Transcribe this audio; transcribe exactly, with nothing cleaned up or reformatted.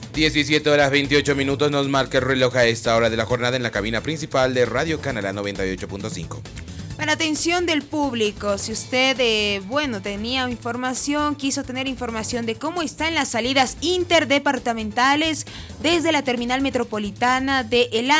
diecisiete horas veintiocho minutos nos marca el reloj a esta hora de la jornada en la cabina principal de Radio Canalá noventa y ocho punto cinco. Para atención del público, si usted, eh, bueno, tenía información, quiso tener información de cómo están las salidas interdepartamentales desde la terminal metropolitana de El